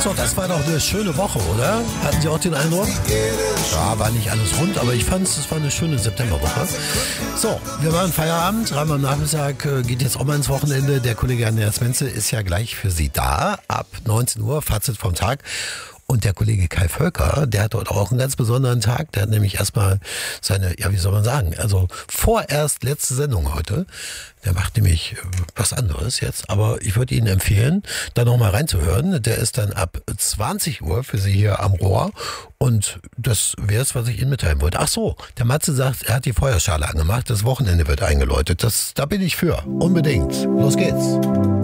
So, das war doch eine schöne Woche, oder? Hatten Sie auch den Eindruck? Ja, war nicht alles rund, aber ich fand es war eine schöne Septemberwoche. So, wir machen Feierabend. Dreimal am Nachmittag geht jetzt auch mal ins Wochenende. Der Kollege Andreas Menze ist ja gleich für Sie da. Ab 19 Uhr, Fazit vom Tag. Und der Kollege Kai Völker, der hat dort auch einen ganz besonderen Tag. Der hat nämlich erstmal seine, ja, wie soll man sagen, also vorerst letzte Sendung heute. Der macht nämlich was anderes jetzt. Aber ich würde Ihnen empfehlen, da nochmal reinzuhören. Der ist dann ab 20 Uhr für Sie hier am Rohr. Und das wäre es, was ich Ihnen mitteilen wollte. Ach so, der Matze sagt, er hat die Feuerschale angemacht. Das Wochenende wird eingeläutet. Da bin ich für. Unbedingt. Los geht's.